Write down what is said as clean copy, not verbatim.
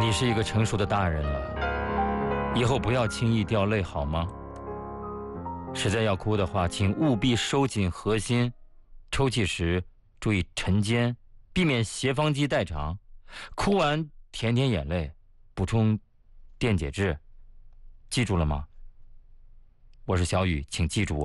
你是一个成熟的大人了，以后不要轻易掉泪好吗？实在要哭的话，请务必收紧核心，抽泣时注意沉肩，避免斜方肌代偿。哭完舔舔眼泪，补充电解质，记住了吗？我是小雨，请记住我。